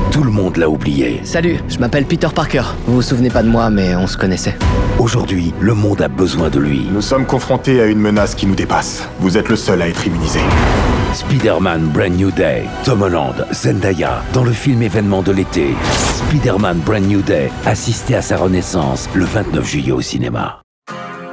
Tout le monde l'a oublié. Salut, je m'appelle Peter Parker. Vous vous souvenez pas de moi, mais on se connaissait. Aujourd'hui, le monde a besoin de lui. Nous sommes confrontés à une menace qui nous dépasse. Vous êtes le seul à être immunisé. Spider-Man Brand New Day. Tom Holland, Zendaya, dans le film événement de l'été. Spider-Man Brand New Day. Assistez à sa renaissance le 29 juillet au cinéma.